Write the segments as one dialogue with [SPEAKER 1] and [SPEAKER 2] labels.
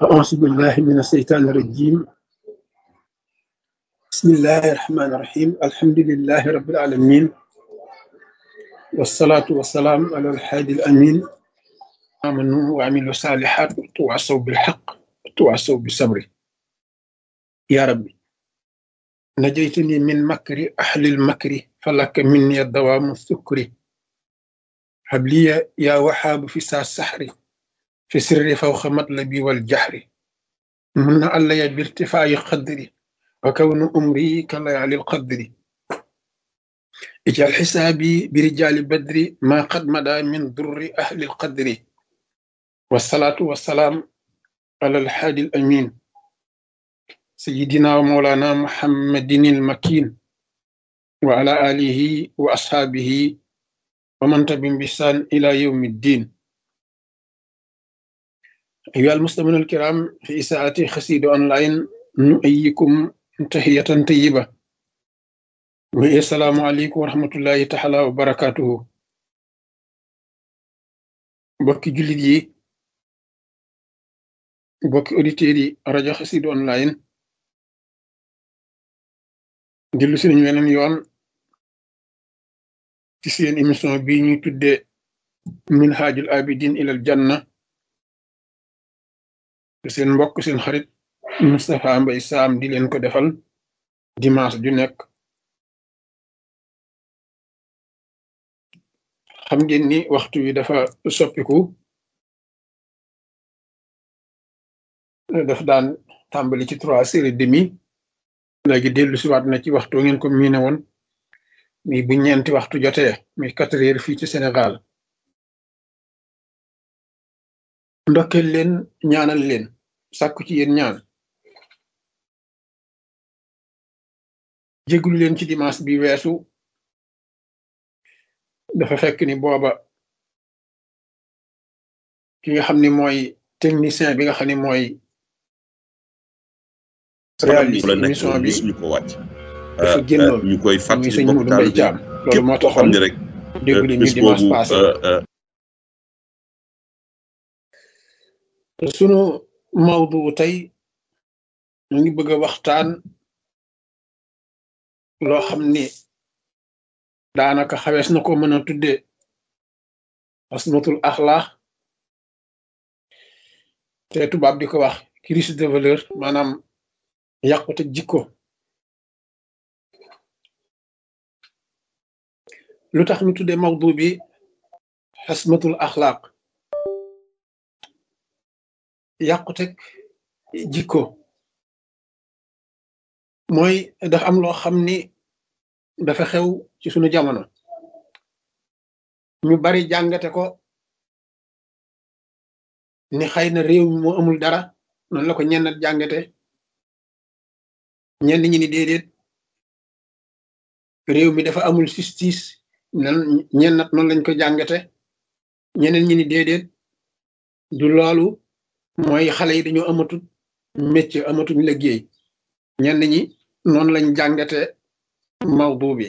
[SPEAKER 1] أعوذ بالله من الشيطان الرجيم. بسم الله الرحمن الرحيم. الحمد لله رب العالمين، والصلاة والسلام على الحادي الأمين. آمنوا وعملوا الصالحات وتواصوا بالحق وتواصوا بالصبر. يا ربي، نجيتني من مكر أهل المكر، فلك مني الدوام السكر. هب لي يا وهاب في ساعة السحر، في سر فوق مطلبي والجحر. من علي بارتفاع قدري، وكون أمري كليالي القدر. اجعل حسابي برجال بدر، ما قد مدى من ضر أهل القدر. والصلاة والسلام على الحادي الأمين، سيدنا ومولانا محمد المكين، وعلى آله وأصحابه ومن تبعهم بإحسان إلى يوم الدين. أيها المستمعون الكرام، في إساءة خسيد أونلاين نؤيكم تحية طيبة، والسلام عليكم ورحمة الله تعالى وبركاته. بوكي جوليت yi bokki auditeurs yi rajo Xassida online dellu si nañu weneen yoon ci seen émission bi ñuy tuddee minhajul abidin ilal janna, te seen mbokk seen xarit Moustapha Mbaye Sam di leen ko defal dimanche ju nekk. xam ngeen ni waxtu wi dafa soppiku, daf daan tàmbali ci 3h30, léegi dellu si waat na ci waxtu ngeen ko miine woon, mi bu ñeenti waxtu jotee mi 4h fii ci Sénégal. ndokkeel leen, ñaanal leen, sàkku ci yéen ñaan. jéglu leen ci dimanche bi weesu, dafa fekk ni booba ki nga xam ni mooy technicien bi nga xam ni mooy réaliser émission bi dafa génnoon
[SPEAKER 2] ñu koy
[SPEAKER 1] muy
[SPEAKER 2] fàttali
[SPEAKER 1] sëñ
[SPEAKER 2] mbokk
[SPEAKER 1] Modou
[SPEAKER 2] taal
[SPEAKER 1] Mbaye
[SPEAKER 2] bi
[SPEAKER 1] Thiam. loolu
[SPEAKER 2] képp
[SPEAKER 1] moo
[SPEAKER 2] koo xam
[SPEAKER 1] taxoon
[SPEAKER 2] ne rek
[SPEAKER 1] déglu ñu
[SPEAKER 2] bis
[SPEAKER 1] dimanche
[SPEAKER 2] boobu
[SPEAKER 1] passé. sunu mawdu tey ñu ngi bëgg a waxtaan loo xam ni daanaka xawees na ko mën a tuddee asmatul axlaax, te tubaab di ko wax crise de valeur, maanaam yàqute jikko. lu tax ñu tuddee mawdu bi asmatul axlaaq, yàqute jikko, mooy dafa am loo xam ni dafa xew ci sunu jamono. ñu bari jàngate ko ni xëy na réew mi moo amul dara, noonu la ko ñennat jàngate. ñenn ñi ni déedéet, réew mi dafa amul justice, ñennat noonu lañ ko jàngate. ñeneen ñi ni déedéet, du loolu, mooy xale yi dañoo amatul métier, amatuñ liggéey. ñenn ñi noonu lañ jàngate mawdu bi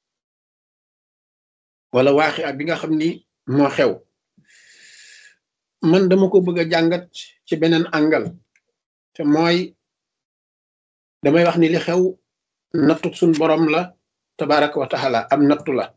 [SPEAKER 1] wala waaxi bi nga xam ni moo xew. man dama ko bëgg a jàngat ci beneen angle, te mooy damay wax ni li xew nattu suñ borom la tabaraka wa taala, am nattu la.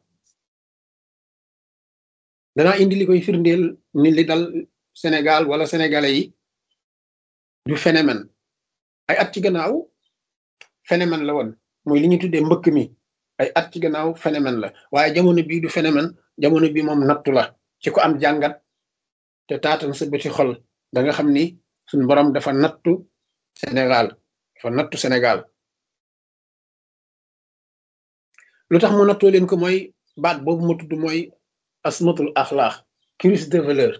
[SPEAKER 1] danaa indi li koy firndeel ni li dal Sénégal wala sénégalais yi du phénomène. ay at ci gannaaw phénomène la woon, mooy li ñu tuddee mbëkk mi. ay at ci gannaaw phénomène la, waaye jamono bii du phénomène. jamono bi moom nattu la ci ko am jàngat te taatan sa bëti xol, da nga xam ni suñ borom dafa nattu Sénégal, dafa nattu Sénégal. lu tax mu nattoo leen ko mooy baat boobu ma tudd, mooy asmatul axlaax, crise de valeur.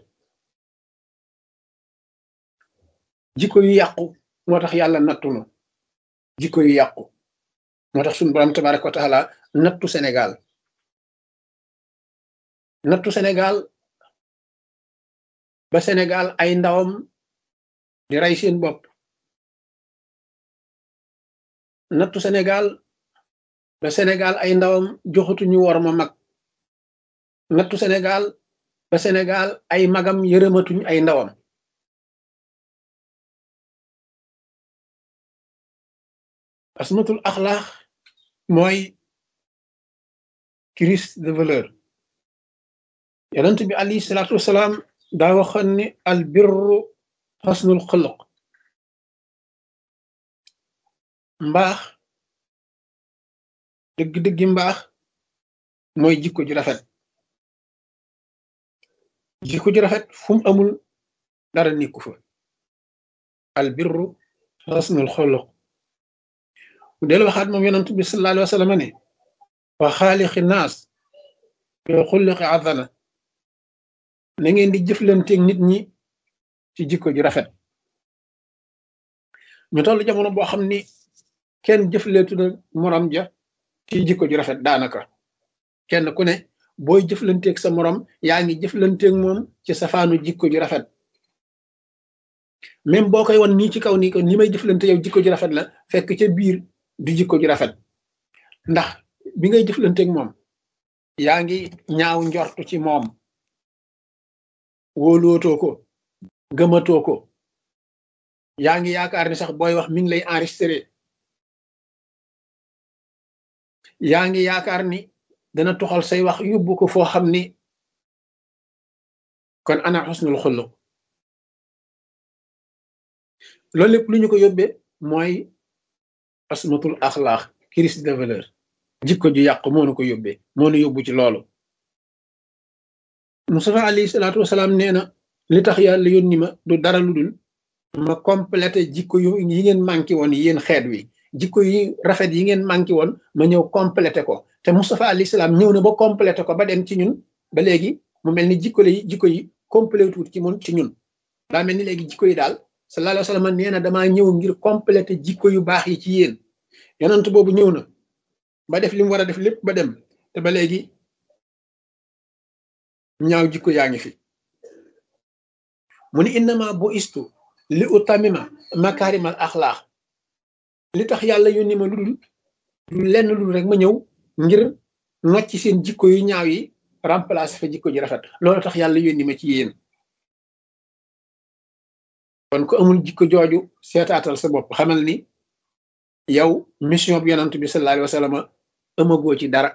[SPEAKER 1] jikko yu yàqu moo tax yàlla nattu nu. jikko yu yàqu moo tax suñu borom tabaraka wa taala nattu Sénégal. nattu Sénégal ba Sénégal ay ndawam di rey seen bopp. nattu Sénégal ba Sénégal ay ndawam joxatuñu war ma mag. nattu Sénégal ba Sénégal ay magam yërëmatuñ ay ndawam. asmatul axlaax mooy crise de valeur. yonent bi alayhi salaatu wasalaam daa waxoon ni al birru xasnul xuluq. mbaax dëgg-dëggi mbaax mooy jikko ju rafet. jikko ju rafet fu mu amul dara nekku fa. al birru xasnul xuluq. mu del waxaat moom yonent bi sallallahu alayhi wa sallam ne wa xaaliqi naas bi xulliqi azana. na ngeen di jëflanteeg nit ñi ci jikko ju rafet. ñu toll jamono boo xam ni kenn jëfleetu na morom ja ci jikko ju rafet. daanaka kenn ku ne booy jëflanteeg sa morom yaa ngi jëflanteeg moom ci safaanu jikko ju rafet. même boo koy won nii ci kaw nii ko ni may jëflante yow jikko ju rafet la, fekk ca biir du jikko ju rafet. ndax bi ngay jëflanteeg moom yaa ngi ñaaw njortu ci moom, wóolootoo ko, gëmatoo ko, yaa ngi yaakaar ni sax booy wax mi ngi lay enregistré, yaa ngi yaakaar ni dana toxal say wax yóbbu ko foo xam ni. kon ana xusnul xuluq. loolu lépp lu ñu ko yóbbee mooy asmatul axlaax, crise de valeur. jikko ju yàqu moo nu ko yóbbee, moo nu yóbbu ci loolu. Mustafa alayhi salaatu wasalaam nee na li tax yàlla yónni ma du dara lu dul ma complété jikko yi ngeen manqué woon yéen xeet wi. jikko yi rafet yi ngeen manqué woon ma ñëw complété ko. te Mustafa alayhi salaam ñëw na ba complété ko ba dem ci ñun ba léegi mu mel ni jikko yi complété wut ci ñun. daa mel ni léegi jikko yi daal sallallahu alayhi wa sallam nee na damaa ñëw ngir complété jikko yu baax yi ci yéen. yonent boobu ñëw na ba def li mu war a def lépp ba dem te ba léegi ñaaw jikko yaa ngi fi. mu ni innama bu istu li utamima makarimal axlaax. li tax yàlla yónni ma lu lenn lu rek ma ñëw ngir nocc seen jikko yu ñaaw yi remplacer fa jikko ji rafet. loolu tax yàlla yónni ma ci yéen. kon ko amul jikko jooju seetaatal sa bopp, xamal ni yow mission bi yonent bi sallallahu alayhi wa sallam amagoo ci dara.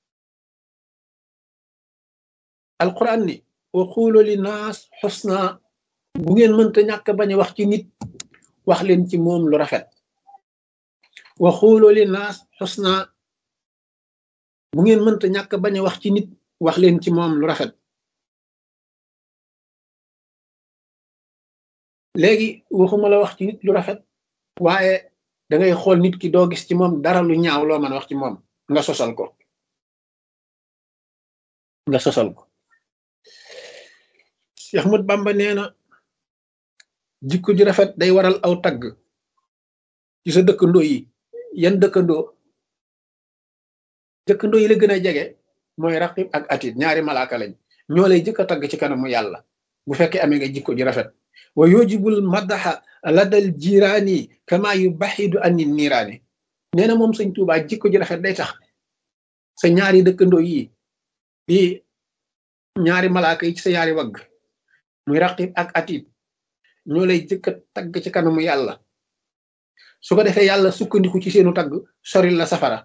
[SPEAKER 1] alquran ni wa quulu li naas xusna. bu ngeen mënta ñàkk bañ a wax ci nit wax leen ci moom lu rafet. wa quulu li naas xusna. bu ngeen mënta ñàkk bañ a wax ci nit wax leen ci moom lu rafet. léegi waxuma la wax ci nit lu rafet waaye da ngay xool nit ki doo gis ci moom dara lu ñaaw loo mën a wax ci moom nga sosal ko. Cheikh Ahmad Bamba nee na jikko ju rafet day waral aw tagg ci sa dëkkandoo yi. yan dëkkandoo yi la gën a jege mooy raqib ak atid. ñaari malaaka lañ, ñoo lay jëkk a tagg ci kanamu yàlla bu fekkee amee nga jikko ju rafet. wa yujibul madaxa ladal jiraani kama yubaxidu ani niiraani. nee na moom sëñ Tuubaa jikko ju rafet day tax sa ñaari dëkkandoo yi di ñaari malaaka yi ci sa ñaari wagg muy raqib ak atid ñoo lay jëkk a tagg ci kanamu yàlla. su ko defee yàlla sukkandiku ci seenu tagg soril la safara.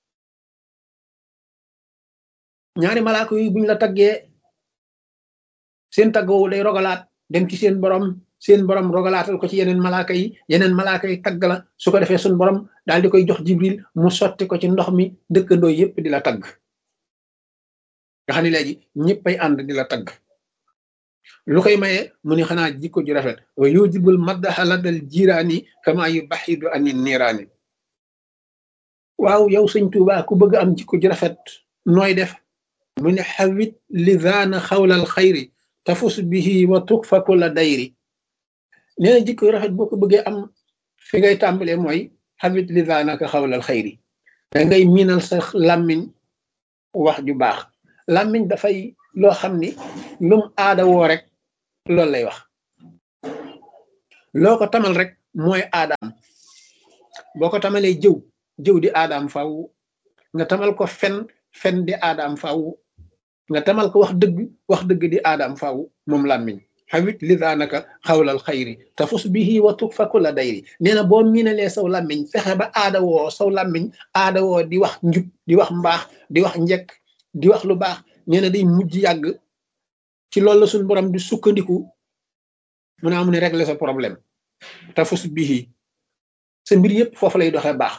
[SPEAKER 1] ñaari malaaka yi buñ la taggee seen tagg woowu day rogalaat dem ci seen borom rogalaatal ko ci yeneen malaaka yi tagg la. su ko defee suñ borom daal di koy jox jibril mu sotti ko ci ndox mi dëkkandoo yépp di la tagg. nga xam ne léegi ñëppay ànd di la tagg. lu koy maye mu ni xanaa jikko ju rafet. wa yujibul maddaxa ladal jiraani kama yubaxidu ani niiraani. waaw yow sëñ Tuubaa ku bëgg am jikko ju rafet nooy def mu ne xawit lizaana xawlal xayri tafus bihi wa tukfa kulla dayri. nee na jikko yu rafet boo ko bëggee am fi ngay tàmbalee mooy xawit lizaanaka xawlal xayri. da ngay miinal sa làmmiñ wax ju baax. làmmiñ dafay loo xam ni lum aada woo rek loolu lay wax. loo ko tamal rek mooy aadaam. boo ko tamalee jëw di aadaam faaw nga tamal ko fen di aadaam faaw nga tamal ko wax dëgg di aadaam faaw moom làmmiñ xawit lisaanaka xawlal xayri tafus bihi wa tukfa kulla dayri nee na boo miinalee saw làmmiñ fexe ba aada woo saw làmmiñ aada woo di wax njub di wax mbaax di wax njekk di wax lu baax nee na day mujj yàgg ci loolu la suñu borom di sukkandiku mu ne amu ne régler sa problème tafus bihi sa mbir yëpp foofu lay doxee baax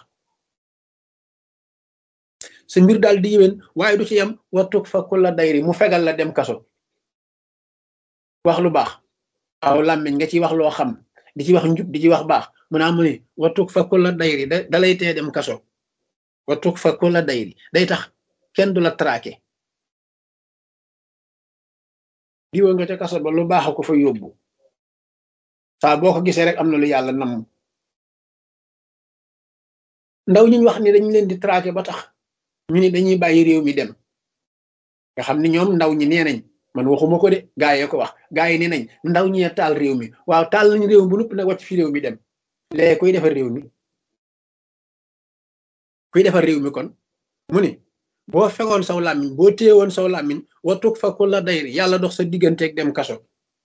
[SPEAKER 1] sa mbir daal di yéwén waaye du ci yem wa tukfa kulla dayri mu fegal la dem kaso wax lu baax waaw làmmiñ nga ci wax loo xam di ci wax njub di ci wax baax mu ne amu ne wa tukfa kulla dayri da lay tee dem kaso wa tukfa kulla dayri day tax kenn du la traqué diwa nga ca kaso ba lu baax ko fa yóbbu saa boo ko gisee rek am na lu yàlla nam ndaw ñu wax ni dañu leen di traqué ba tax ñu ni dañuy bàyyi réew mi dem nga xam ni ñoom ndaw ñi nee nañ man waxuma ko de gaa yi ko wax gaa yi nee nañ ndaw ñi taal réew mi waaw taal nañ réew mi bu nupp nag wàcc fi réew mi dem léegi kuy defar réew mi kon mu ni boo fegoon saw làmmiñ boo téyewoon saw làmmiñ wa tukfa kulla dayri yàlla dox sa digganteeg dem kaso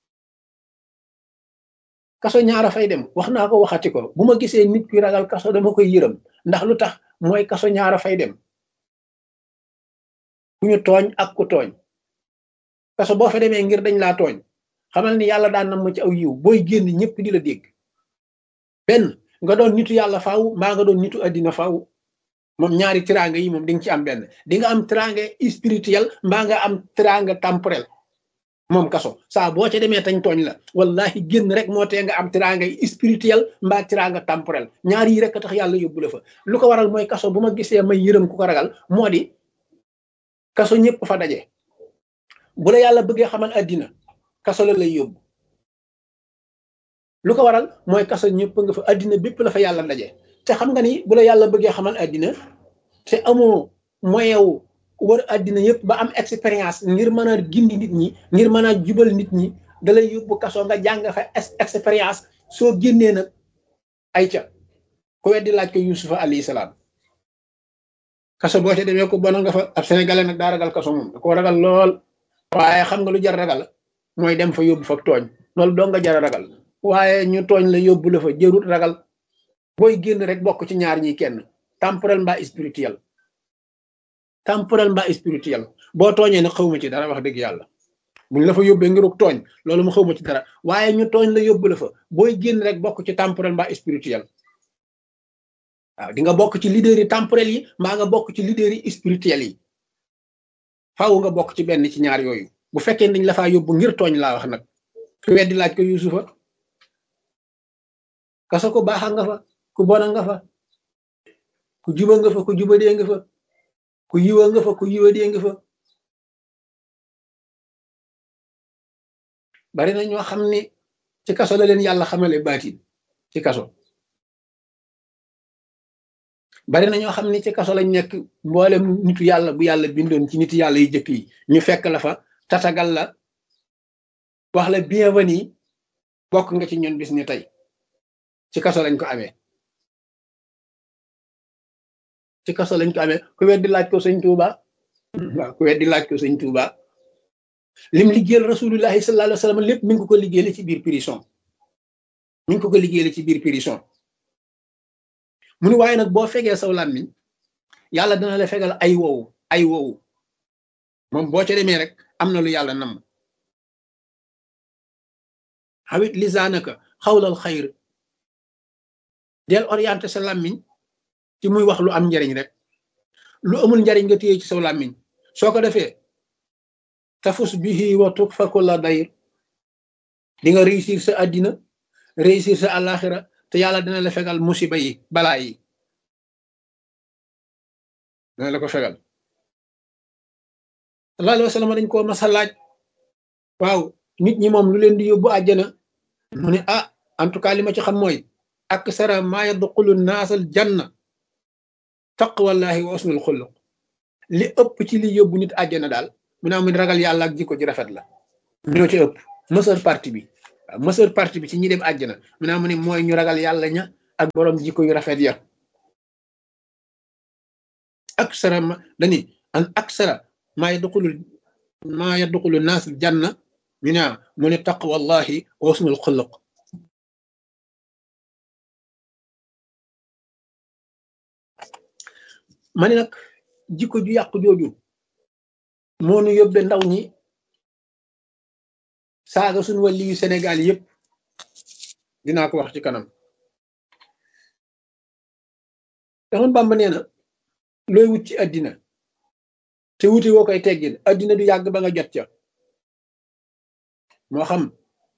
[SPEAKER 1] kaso ñaara fay dem wax naa ko waxati ko bu ma gisee nit ki ragal kaso dama koy yërëm ndax lu tax mooy kaso ñaara fay dem ku ñu tooñ ak ku tooñ kaso boo fa demee ngir dañ laa tooñ xamal ni yàlla daan nam ma ci aw yiw booy génn ñëpp di la dégg benn nga doon nitu yàlla faaw mbaa nga doon nitu addina faaw moom ñaari tiraanga yi moom di nga ci am benn di nga am tiraanga spirituel mbaa nga am tiraanga temporel moom kaso saa boo ca demee tañ tooñ la wallahi génn rek moo tee nga am tiraanga spirituel mbaa tiraanga temporel ñaar yi rek a tax yàlla yóbbu la fa lu ko waral mooy kaso bu ma gisee may yërëm ku ko ragal moo di kaso ñëpp fa daje bu la yàlla bëggee xamal addina kaso la lay yóbbu lu ko waral mooy kaso ñëpp nga fa addina bépp la fa yàlla daje te xam nga ni bu la yàlla bëggee xamal addina te amoo moyen wu wër addina yëpp ba am expérience ngir mën a gindi nit ñi ngir mën a jubal nit ñi da lay yóbbu kaso nga jàng fa expérience soo génnee nag ay ca ku weddi laaj ko Yusufa alayhi salaam kaso boo ca demee ko bono nga fa ab sénégalais nag daa ragal kaso moom da koo ragal lool waaye xam nga lu jar ragal mooy dem fa yóbbu fa tooñ loolu doo nga jar a ragal waaye ñu tooñ la yóbbu la fa jërut ragal booy génn rek bokk ci ñaar ñi kenn temporel mbaa spirituel boo tooñee nag xawma ci dara wax dëgg yàlla buñ la fa yóbbee ngiruk tooñ loolu mu xawma ci dara waaye ñu tooñ la yóbbu la fa booy génn rek bokk ci temporel mbaa spirituel waaw di nga bokk ci leader yi temporel yi mbaa nga bokk ci leader yi spirituel yi faaw nga bokk ci benn ci ñaar yooyu bu fekkee dañ la faa yóbbu ngir tooñ laa wax nag ku weddi laaj ko Yusufa kaso ko baaxa nga fa ku bona nga fa ku juba nga fa ku jubadee nga fa ku yiwa nga fa ku yiwadee nga fa bari na ñoo xam ni ci kaso la leen yàlla xamale baatin ci kaso bari na ñoo xam ni ci kaso lañ nekk mboolem nitu yàlla bu yàlla bindoon ci nitu yàlla yu jëkk yi ñu fekk la fa tatagal la wax la bienvenue bokk nga ci ñun bis ni tey ci kaso lañ ko amee ci kaso lañ ko amee ku weddi laaj ko sëñ Tuuba waaw ku weddi laaj ko sëñ Tuuba lim liggéeyal rasulullahi sallallahu alayhi wa sallam lépp mi ngi ko liggéeyale ci biir prison mu ni waaye nag boo fegee saw làmmiñ yàlla dana la fegal ay wowu moom boo ca demee rek am na lu yàlla nam xawit lisaanaka xawlal xayr del orienté sa làmmiñ ci muy wax lu am njariñ rek lu amul njariñ nga téye ci saw làmmiñ soo ko defee tafus bihi wa tukfa kulla dayr di nga réussir sa àddina réussir sa àllaaxira te yàlla dina la fegal musiba yi balaa yi dina la ko fegal sallallahu alayhi wa sallam dañ koo masa laaj waaw nit ñi moom lu leen di yóbbu àjjana mu ne en tout cas li ma ci xam mooy aksara ma yadxulu naasal janna taqwallahi wa husnul xuluq li ëpp ci li yóbbu nit àjjana daal mu ne amun ragal yàlla ak jikko ji rafet la ñoo ci ëpp majeure partie bi waaw majeure partie bi ci ñi dem àjjana mu ne amu ne mooy ñu ragal yàlla ña ak borom jikko yu rafet ya aksara ma yadxulu naasal janna ñu ne mu ne taqwallahi wa husnul xuluq ma ne nag jikko ju yàqu jooju moo nu yóbbe ndaw ñi saaga suñu wàlli yu Sénégal yëpp dinaa ko wax ci kanam Ahmadu Bamba nee na looy wut ci àddina te wuti woo koy teggin àddina du yàgg ba nga jot ca moo xam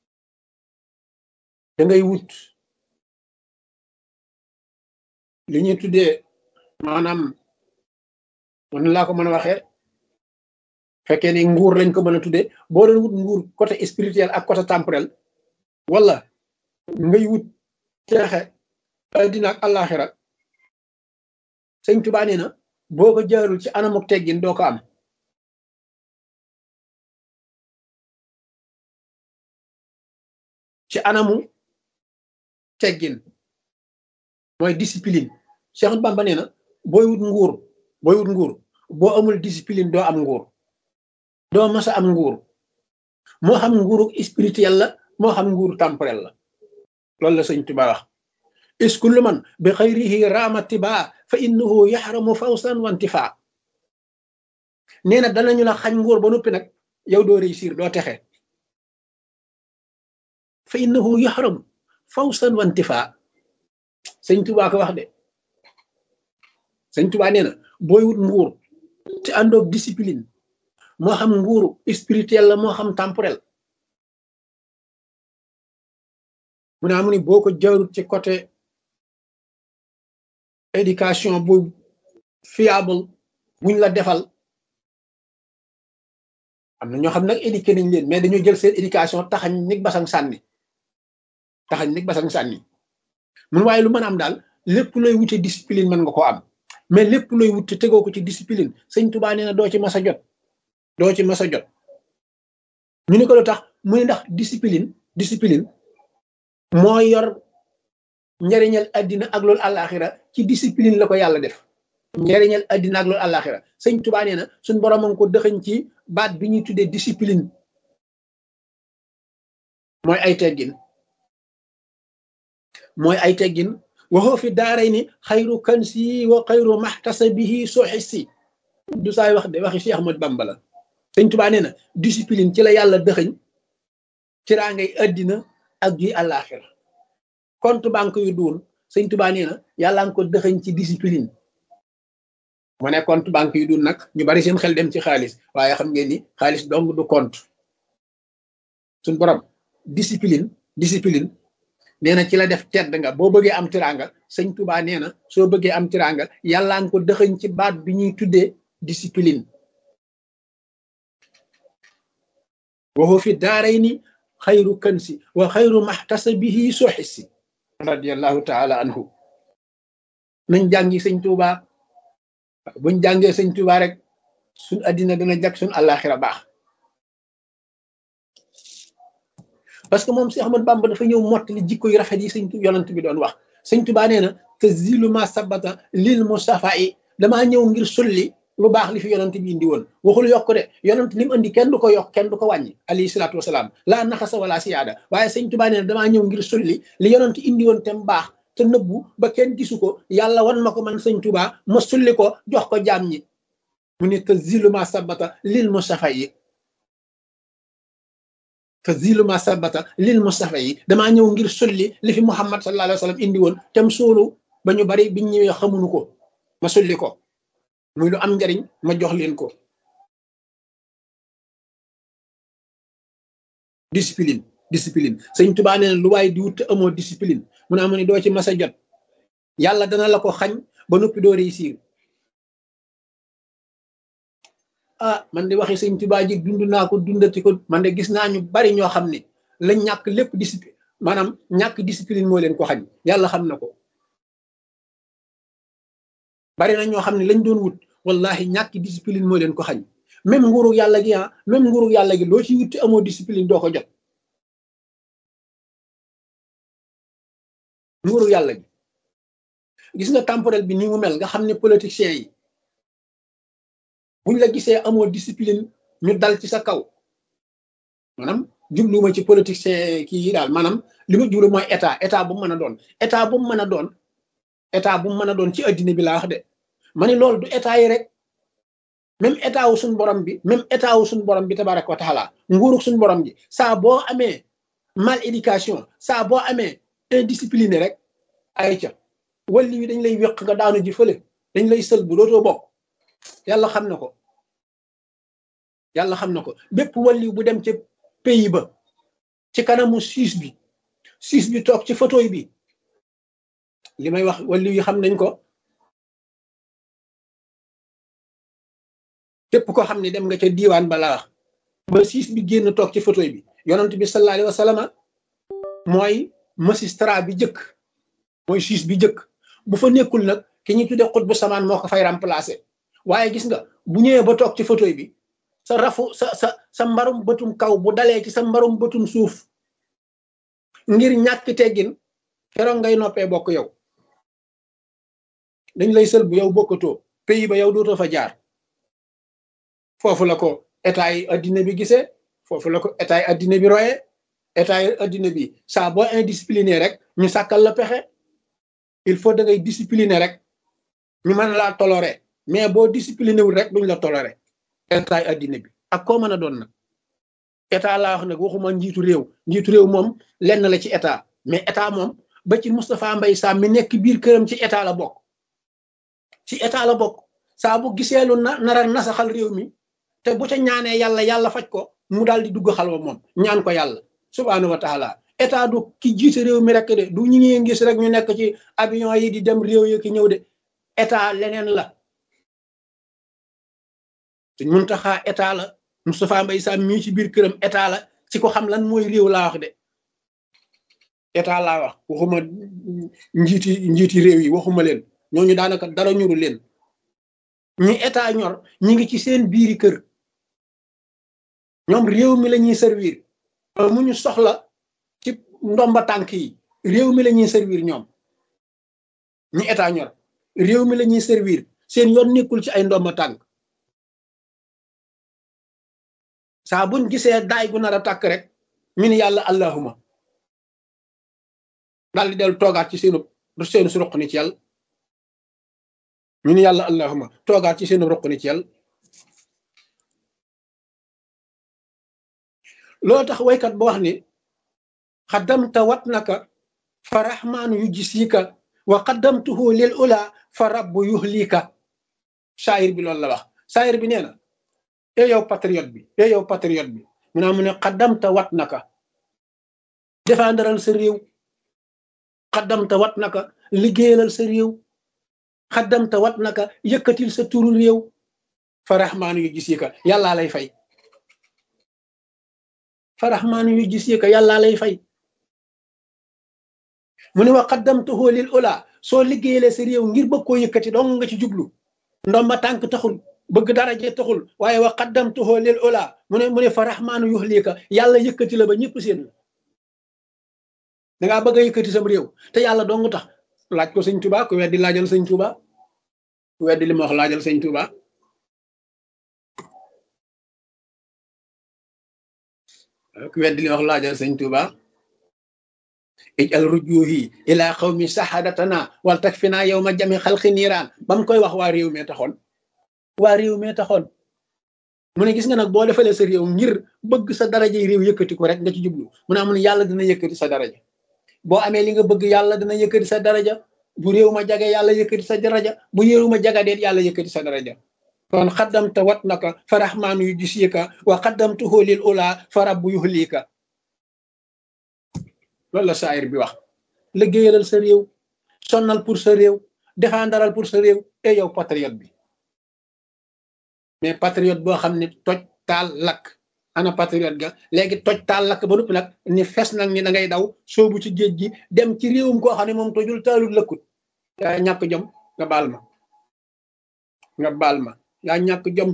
[SPEAKER 1] da ngay wut li ñuy tuddee maanaam man laa ko mën a waxee fekkee ni nguur lañ ko mën a tuddee boo doon wut nguur côté spirituel ak côté temporel wala ngay wut teexe àddina ak àllaaxira sëñ Tuubaa nee na boo ko jaarul ci anamuk teggin doo ko am ci anamu teggin mooy discipline Cheikh Ahmadou Bamba nee na booy wut nguur boo amul discipline doo am nguur doo mas a am nguur moo xam nguuru spirituel la moo xam nguuru temporel la loolu la sëñ Tuubaa wax is kullu man bi xayrihi raama tibaa fa innahu yaxramu fawsan wa intifaa nee na danañu la xañ nguur ba noppi nag yow doo réussir doo texe fa innahu yaxramu fawsan wa intifaa sëñ Tuubaa ko wax de sëñ Tuubaa nee na booy wut nguur te àndoog discipline moo xam nguuru spirituel la moo xam temporel mu ne amu ni boo ko jaarut ci côté éducation bu fiable buñ la defal am na ñoo xam nag éduqué nañ leen mais dañoo jël seen éducation taxañ nig basang sànni mun waaye lu mën a am daal lépp looy wute discipline mën nga ko am mais lépp looy wute tegoo ko ci discipline sëñ Tuubaa nee na doo ci mas a jot ñu ne ko lu tax mu ne ndax discipline moo yor njariñal àddina ak loolu àllaaxira ci discipline la ko yàlla def njariñal àddina ak loolu àllaaxira sëñ Tuubaa nee na suñ borom a ngi ko dëxëñ ci baat bi ñuy tuddee discipline mooy ay teggin waxoo fi daaray ni xayru kansi wa xayru maxtasabihi soxisi du saay wax de waxi Cheikh Ahmadou Bamba la sëñ Tuubaa nee na discipline ci la yàlla dëxëñ ci raa ngay àddina ak gi àllaaxira compte banque yu duun sëñ Tuubaa nee na yàlla nga ko dëxëñ ci discipline mu ne compte banque yu duun nag ñu bari seen xel dem ci xaalis waaye xam ngeen ni xaalis dong du compte suñ borom discipline nee na ci la def tedd nga boo bëggee am tiranga sëñ Tuubaa nee na soo bëggee am tiranga yàlla nga ko dëxëñ ci baat bi ñuy tuddee discipline waxu fi daaray ni xayru kansi wa xayru maxtasabihi soxisi radiallahu taala anhu nañ jàngi sëñ Tuubaa buñ jàngee sëñ Tuubaa rek suñ addina dana jag suñ àllaaxira baax parce que moom si Ahmadu Bamba dafa ñëw mottali jikko yu rafet yi sëñ yonent bi doon wax sëñ Tuubaa nee na te zilu ma sabata lil mustafa yi damaa ñëw ngir sulli lu baax li fi yonent bi indi woon waxul yokk de yonent li mu indi kenn du ko yokk kenn du ko wàññi alayhi salaatu wasalaam laa naxasa wala siyaada waaye sëñ Tuubaa nee na damaa ñëw ngir sulli li yonent indi woon te mu baax te nëbbu ba kenn gisu ko yàlla wan ma ko man sëñ Tuubaa ma sulli ko jox ko jaam ñi mu ne te zilu ma sabata lil mustafa yi te zilu ma sabata lil mustafa yi damaa ñëw ngir sulli li fi Muhammad sallallahu alayhi wa sallam indi woon te mu suulu ba ñu bari biñ ñëwee xamuñu ko ma sulli ko muy lu am njariñ ma jox leen ko discipline sëñ Tuubaa nee na lu waaye di wut te amoo discipline mu ne amu ni doo ci mas a jot yàlla dana la ko xañ ba noppi doo réussir man de waxi sëñ Tuubaa ji dund naa ko dundati ko man de gis naa ñu bari ñoo xam ne lañ ñàkk lépp discipline maanaam ñàkk discipline moo leen ko xañ yàlla xam na ko bari na ñoo xam ne lañ doon wut wallahi ñàkk discipline moo leen ko xañ même nguuru yàlla gi loo ci wut te amoo discipline doo ko jot nguuru yàlla gi gis nga temporel bi ni mu mel nga xam ne politiciens yi buñ la gisee amoo discipline ñu dal ci sa kaw maanaam jubluwuma ci politicien kii yi daal maanaam li ma jublu mooy état bu mu mën a doon état bu mu mën a doon état bu mu mën a doon ci addina bi laa wax de ma ni loolu du état yi rek même état wu suñu borom bi même état wu suñu borom bi tabaraka wa taala nguurug suñu borom ji saa boo amee mal éducation saa boo amee indiscipliné rek ay ca walli wi dañ lay wéq nga daanu ji fële dañ lay sël bu dootoo bokk yàlla xam na ko yàlla xam na ko bépp walli bu dem ca pays ba ci kanamu siis bi toog ci fauteuil bi li may wax walli yi xam nañ ko képp ko xam ne dem nga ca diiwaan ba la wax ba siis bi génn toog ci fauteuil bi yonent bi sallallahu alayhi wa sallam mooy magistrat bi jëkk mooy siis bi jëkk bu fa nekkul nag ki ñuy tudde xut bu samaan moo ko fay remplacer waaye gis nga bu ñëwee ba toog ci fauteuil bi sa mbarum bëtum kaw bu dalee ci sa mbarum bëtum suuf ngir ñàkk teggin keroog ngay noppee bokk yow dañ lay sël bu yow bokkatoo pays ba yow dootoo fa jaar foofu la ko état yi addina bi gisee foofu la ko état yi addina bi royee état yi addina bi saa boo indiscipliné rek ñu sàkkal la pexe il faut da ngay discipliné rek ñu mën laa toléré mais boo discipliné wul rek duñ la toléré état yi addina bi ak koo mën a doon nag état laa wax nag waxuma njiitu réew moom lenn la ci état mais état moom ba ci Moustapha Mbaye Sam mi nekk biir këram ci état la bokk saa bu gisee lu nara nasaxal réew mi te bu ca ñaanee yàlla faj ko mu daal di dugg xalwa moom ñaan ko yàlla subhaanahu wa taala état du ki jiite réew mi rek de du ñu ngi gis rek ñu nekk ci avion yi di dem réew yi ki ñëw de état leneen la te Muntaxa état la Moustapha Mbaye Sam mii ci biir këram état la ci ko xam lan mooy réew laa wax de état laa wax waxuma njiiti réew yi waxuma leen ñooñu daanaka dara ñuru leen ñi état ñor ñi ngi ci seen biiri kër ñoom réew mi la ñuy servir mu ñu soxla ci ndomba tànk yi réew mi la ñuy servir ñoom ñi état ñor réew mi la ñuy servir seen yoon nekkul ci ay ndomba tànk saa buñ gisee daay gu nar a tàkk rek ñu ni yàlla allahuma daal di dellu toogaat ci seenu suruq ni ci yàlla ñu ni yàlla allahuma toogaat ci seenu ruq ni ci yàlla loolu tax waykat ba wax ni xaddamta wat naka fa rahmaanu yu jisika wa xaddamtuhu lil ula fa rabbu yuhlika saayir bi loolu la wax saayir bi nee na yow patriote bi mu naa mu ne xaddamta wat naka défendral sa réew xaddamta wat naka liggéeyalal sa réew xaddamta wat naka yëkkatil sa turu réew fa rahmaanu yu jisika yàllaa lay fay faraxmaanu yu gis ka yàllaa lay fay mu ne wa qaddamtuhu lil ula soo liggéeyee sa réew ngir bëgg koo yëkkati dong nga ci jublu ndomba tànk taxul bëgg daraje taxul waaye wa qaddamtuhu lil ula mu ne faraxmaanu yuhlika yàlla yëkkati la ba ñëpp seen la dangaa bëgg a yëkkati sam réew te yàlla dong tax laaj ko sëñ Tuba ku weddi laajal sëñ Tuba ku weddi li ma wax laajal sëñ Tuba ku weddi li wax laajal sëñ Tuba ijal rujuhi ila qawmi sahadatana wal takfina yawma jami xalqi niiraan ba mu koy wax waa réew mee taxoon mu ne gis nga nag boo defalee sa réew ngir bëgg sa daraja réew yëkkati ko rek nga ci jublu mu ne mun yàlla dina yëkkati sa daraja boo amee li nga bëgg yàlla dina yëkkati sa daraja bu réew ma jage yàlla yëkkati sa daraja bu réew ma jagadeet yàlla yëkkati sa daraja kon xaddamta wat naka fa rahmaanu yu jisika wa xaddamtuhu lil ula fa rabbu yuhlika loolu la saayir bi wax liggéeyalal sa réew sonnal pour sa réew défendaral pour sa réew et yow patriote bi mais patriote boo xam ne toj taal lakk ana patriote ga léegi toj taal lakk ba noppi nag ni fes nag ni da ngay daw soobu ci géej gi dem ci réewum koo xam ne moom tojul taalul lëkkut yaa ñàkk jom nga baal ma yaa ñàkk jom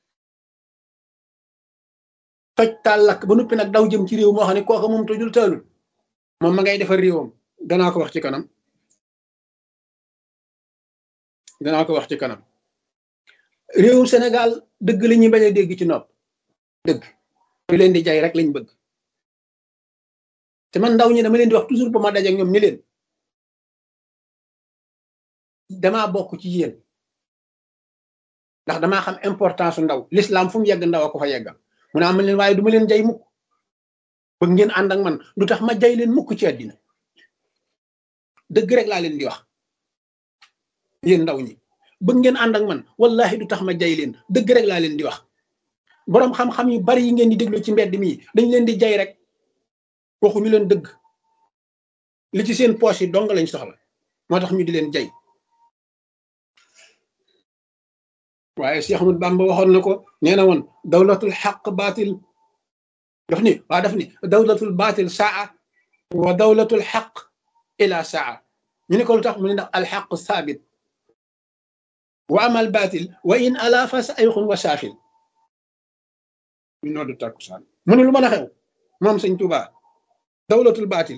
[SPEAKER 1] toj taal lakk ba noppi nag daw jëm ci réew moo xam ne kooka moom tojul taalul moom ma ngay defar réewam danaa ko wax ci kanam réewum Sénégal dëgg la ñuy bañ a dégg ci nopp dëgg ñu leen di jay rek lañ bëgg te man ndaw ñi dama leen di wax toujours ba ma daje ak ñoom ni leen damaa bokk ci yéen ndax damaa xam importance su ndaw l'islam fu mu yegg ndaw a ko fa yeggal mu ne am leen waaye du ma leen jay mukk bëgg ngeen ànd ak man du tax ma jay leen mukk ci àddina dëgg rek laa leen di wax yéen ndaw ñi bëgg ngeen ànd ak man wallahi du tax ma jay leen dëgg rek laa leen di wax boroom xam-xam yu bari yi ngeen di déglu ci mbedd mi dañ leen di jay rek waxuñu leen dëgg li ci seen poche yi dong lañ soxla moo tax ñu di leen jay waaye Cheikh Ahmadou Bamba waxoon na ko nee na woon dawlatul xaq baatil daf ni dawlatul baatil saa wa dawlatul xaq ila saa ñu ne ko lu tax mu ne ndax alxaq saabit wa amal baatil wa in ala fa sayxun wa saafil ñu noddu takkusaan mu ne lu mën a xew moom sëñ Tuubaa dawlatul baatil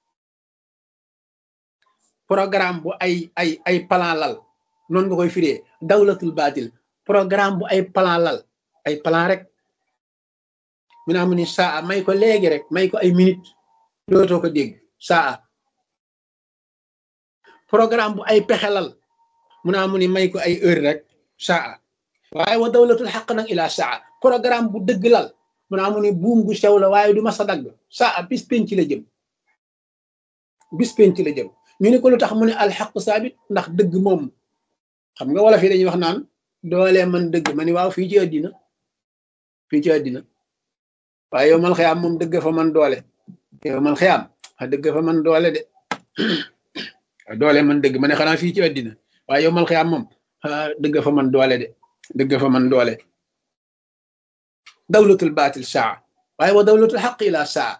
[SPEAKER 1] programme bu ay plan lal noonu nga koy firee dawlatul baatil programme bu ay plan lal ay plan rek mu naa mu ni saa may ko léegi rek may ko ay minute dootoo ko dégg saa programme bu ay pexe lal mu naa mu ni may ko ay heure rek saa waaye wa dawlatul xaq nag ila saa programme bu dëgg lal mu naa mu ni buum gu sew la waaye du ma sa dagg saa bis penc la jëm bis penc la jëm ñu ne ko lu tax mu ne alxaq saabit ndax dëgg moom xam nga wala fii dañuy wax naan doole man dëgg ma ni waaw fii ci àddina waaye yow mal xiyaam moom dëgg fa man doole yow mal xiyaam dëgg fa man doole de doole man dëgg ma ne xanaa fii ci àddina waaye yow mal xiyaam moom dëgg fa man doole de dëgg fa man doole dawlatul baatil saa waaye wa dawlatul xaq ila saa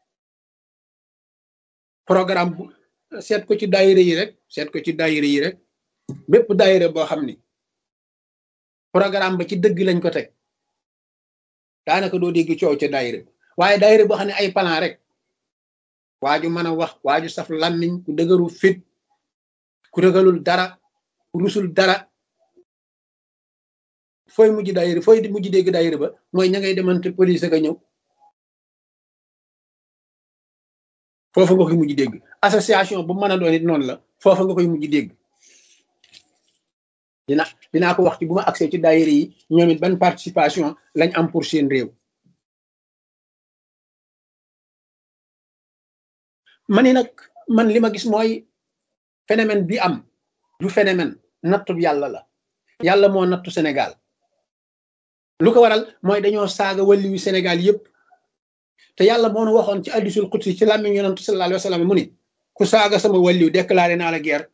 [SPEAKER 1] programme bu seet ko ci daayira yi rek bépp daayira boo xam ni programme ba ci dëgg lañ ko teg daanaka doo dégg coow ca daayira waaye daayira boo xam ne ay plan rek waaju mën a wax waaju saf làmmiñ ku dëgëru fit ku ragalul dara ku rusul dara fooy mujj dégg daayira ba mooy ña ngay demante police ka ñëw foofa nga koy mujj dégg association bu mën a doon it noonu la foofa nga koy mujj dégg dinaa ko wax ci bu ma accès ci daayira yi ñoom it ban participation lañ am pour seen réew mani nag man li ma gis mooy phénomène bi am du phénomène nattu yàlla la yàlla moo nattu Sénégal lu ko waral mooy dañoo saaga wàlliwu Sénégal yépp te yàlla moo nu waxoon ci hadiisul qudsi ci làmmiñ yonent sallallahu alayhi wa sallam mu ni ku saaga sama wàlliw déclaré naa la guerre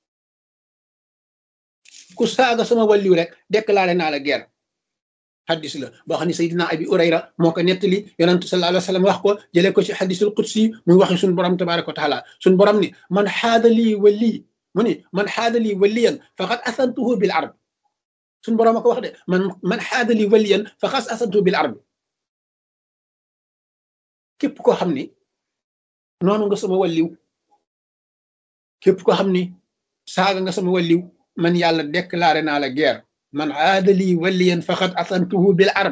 [SPEAKER 1] ku saaga sama wàlliw rek déclaré naa la guerre hadis la boo xam ne Seydina Abi Urayra moo ko nettali yonent sallallahu alayhi wa sallam wax ko jëlee ko ci hadiisul qudsi muy waxi suñu borom tabaaraka wa taala suñu borom ni man xaada lii wali mu ni man xaada lii waliyan faqad asantuhu bil arb suñu borom a ko wax de man xaada lii waliyan faqad asantuhu bil arb képp koo xam ni noonu nga sama wàlliw képp koo xam ni saaga nga sama wàlliw man yàlla déclaré naa la guerre man aadali waliyan faqad asantuhu bil arb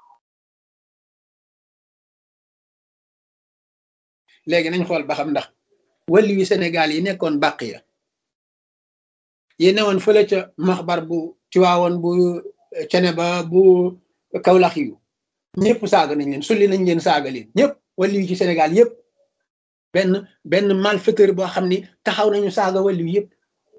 [SPEAKER 1] léegi nañ xool ba xam ndax wàlliw yi Sénégal yi nekkoon bàq ya yi newoon fële ca maxbar bu Tiwaawoon bu Ceneba bu Kawlax yu ñëpp saaga nañ leen sulli nañ leen saaga leen ñëpp wàlliw yi ci Sénégal yëpp benn malfaiteur boo xam ni taxaw nañu saaga wàlliw yëpp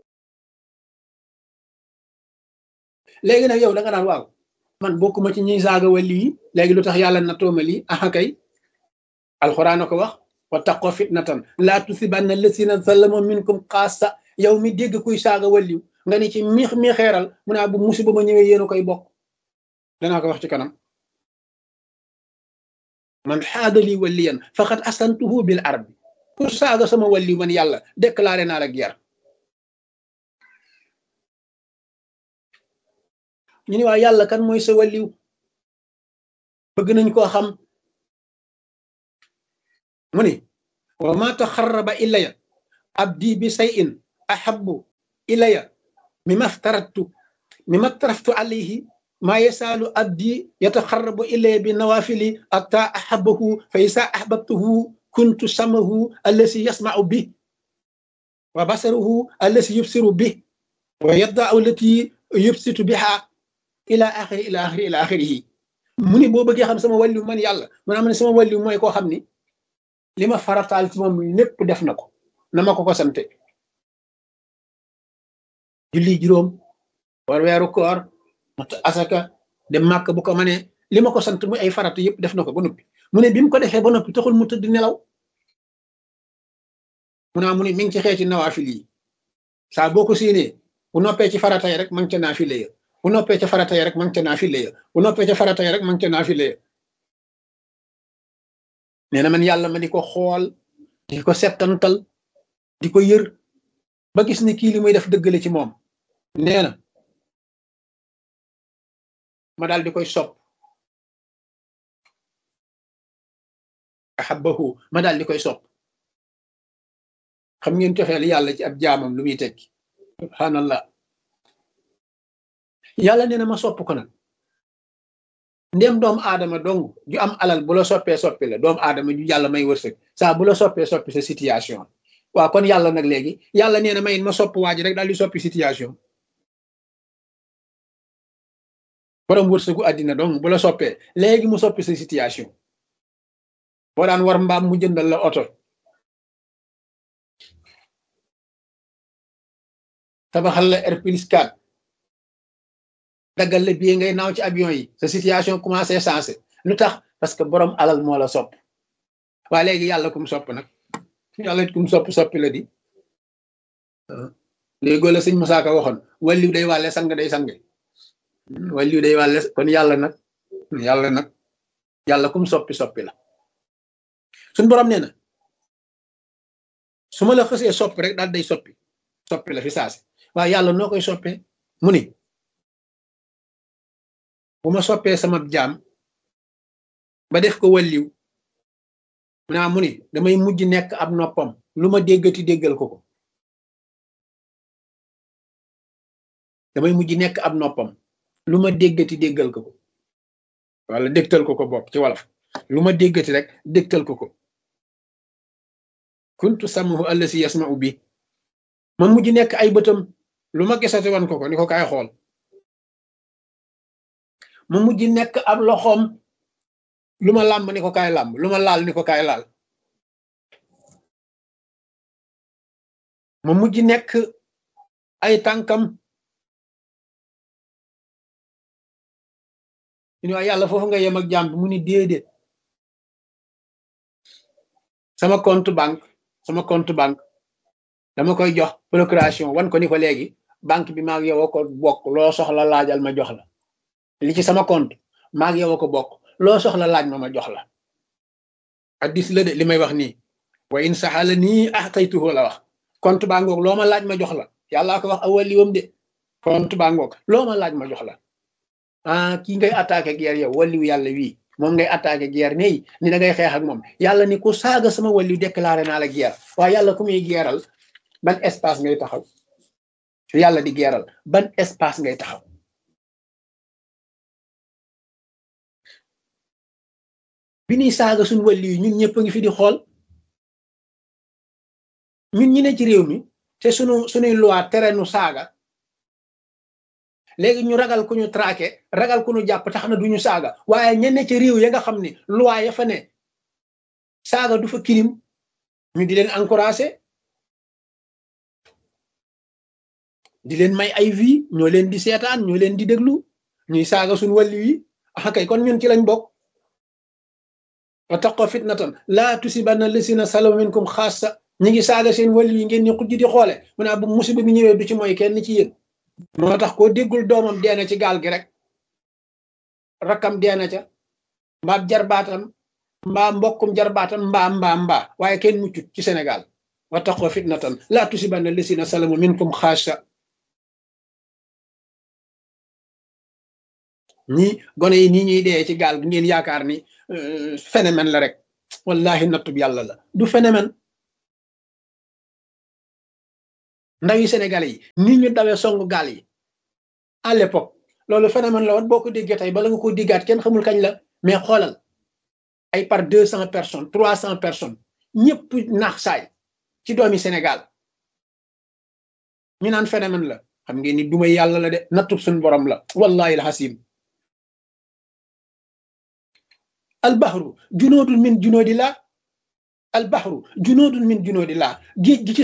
[SPEAKER 1] léegi nag yow da nga naan waaw man bokkuma ci ñiy saaga wàlliw yi léegi lu tax yàlla na tooma lii aha kay alxuraan a ko wax wa taqoo fitnatan laa tusibanna lasina zalamu minkum xaasa yow mi dégg kuy saaga wàlliw nga ni ci mi xeeral mu naa bu musiba ma ñëwee yéen a koy bokk danaa ko wax ci kanam man xaadali waliyan faqad asantuhu bil arbi ku saaga sama wàlliw man yàlla déclaré naa la guerre ñu ni waa yàlla kan mooy sa wàlliw bëgg nañ koo xam mu ni wa ma taxarraba ilaya abdi bi shay'in ahabbu ilaya mimma aftaraftu alayhi maa yasaalu abdi yataxarrabu ilayya bi nawafili atta ahabbahu fa isa ahbabtuhu kuntu samahu allasi yasmau bi wa basaruhu allasi yubsiru bi wa yaddaau allati yubsitu biha ila axirihi mu ni boo bëggee xam sama wàllu man yàlla man am ne sama wàllu mooy koo xam ni li ma farataal ci moom lépp def na ko na ma ko sante julli juróom war weeru koor mat asaka dem màkk bu ko mënee li ma ko sant muy ay farata yëpp def na ko ba noppi mu ne bi mu ko defee ba noppi taxul mu tëdd nelaw mu ne mi ngi ci xeeti nawaafil yi saa boo ko séenee bu noppee ci farata yi rek ma ngi ca naafile ya bu noppee ca farata yi rek ma ngi ca naafile ya bu noppee ca farata yi rek ma ngi ca naafile ya nee na man yàlla ma di ko xool di ko settantal di ko yër ba gis ni kii li muy def dëggale ci moom nee na ma daal di koy sopp ahabbahu ma daal di koy sopp xam ngeen cofeel yàlla ci ab jaamam lu muy tekki subhanallah yàlla nee na ma sopp ko nag ndem doomu aadama dong ju am alal bu la soppee soppi la doomu aadama ju yàlla may wërsëg saa bu la soppee soppi sa situation waaw kon yàlla nag léegi yàlla nee na may ma sopp waa ji rek daal di soppi situation borom wërsëgu àddina dong bu la soppee léegi mu soppi sa situation boo daan war mbaam mu jëndal la oto tabaxal la R+4 daggal la bii ngay naaw ci avion yi sa situation commencé sensé lu tax parce que borom alal moo la sopp waa léegi yàlla kum sopp nag yàlla kum soppi la di léegoo la sëñ Musaa Ka waxoon wàlliw day wàlle sang day sange wàlliw day wàlle kon yàlla kum soppi la suñ borom nee na su ma la xësee soppi rek daal day soppi la fi saasi waaye yàlla noo koy soppee mu ni bu ma soppee sama jaam ba def ko wàlliw mu ni damay mujj nekk ab noppam lu ma déggati déggal ko damay mujj nekk ab noppam lu ma déggati déggal ko wala dégtal ko bopp ci wolof lu ma déggati rek dégtal ko kuntu samahu allasi yasma'u bi ma mujj nekk ay bëtam lu ma gisati wan ko ni ko kaay xool ma mujj nekk ab loxoom lu ma làmb ni ko kaay làmb lu ma laal ni ko kaay laal ma mujj nekk ay tànkam ñu waaye yàlla foofu nga yem ak jàmm bi mu ni déedéet sama compte banque dama koy jox procuration wan ko ni ko léegi banque bi maag yow ko bokk loo soxla laajal ma jox la li ci sama compte maag yow ko bokk loo soxla laaj ma jox la addis la de li may wax nii wa in saxala nii axtaytuhu la wax compte baa ngoog loo ma laaj ma jox la yàllaa ko wax awaliwam de compte baa ngoog loo ma laaj ma jox la kii ngay attaqué guerre yow waliwu yàlla wii moom ngay attaqué guerre ni da ngay xeex ak moom yàlla ni ku saaga sama waliw déclaré naa la guerre waaye yàlla ku muy geeral ban espace ngay taxaw yàlla di geeral ban espace ngay taxaw bi ñuy saaga suñ waliw yi ñun ñëpp a ngi fi di xool ñun ñi ne ci réew mi te suñuy loi tere nu saaga léegi ñu ragal ku ñu traqué ragal ku ñu jàpp tax na duñu saaga waaye ñenn ci réew ya nga xam ne loi ya fa ne saaga du fa kirim ñu di leen encouragé di leen may ay vie ñoo leen di seetaan ñoo leen di déglu ñuy saaga suñ wàllu yi kay kon ñun ci lañ bokk wattaqu fitnatan laa tusibanna lasina salaw minkum xaassa ñi ngi saaga seen wàllu yi ngeen ni xujj di xoole mu naa bu musiba bi ñëwee du ci mooy kenn ci yéen moo tax koo déggul doomam deena ci gaal gi rek rakkam deena ca mbaa jarbaatam mbaa mbokkum jarbaatam mbaa waaye kenn muccut ci Sénégal wattaqu fitnatan laa tusibanna lasina salamu minkum xaassa ñii gone yi nii ñuy dee ci gaal gi ngeen yaakaar ni phénomène la rek wallahi nattub yàlla la du phénomène ndaw yi Sénégalais yi nii ñu dawee songu gaal yi à l'époque loolu phénomène la woon boo ko déggee tey bala nga ko diggaat kenn xamul kañ la mais xoolal ay par 200 personnes 300 personnes ñëpp naax saay ci doomi Sénégal ñu naan phénomène la xam ngeen ni duma yàlla la de nattub suñu borom la wallahi alhasim albahru junoodun min junoodillah albahru junoodun min junoodillah géej gi ci